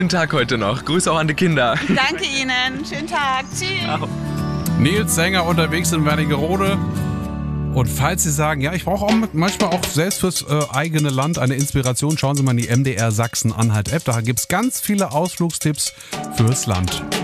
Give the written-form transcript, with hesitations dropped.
Schönen Tag heute noch. Grüße auch an die Kinder. Danke Ihnen. Schönen Tag. Tschüss. Ciao. Nils Sänger unterwegs in Wernigerode. Und falls Sie sagen, ja, ich brauche auch manchmal auch selbst fürs eigene Land eine Inspiration, schauen Sie mal in die MDR Sachsen-Anhalt-App. Da gibt es ganz viele Ausflugstipps fürs Land.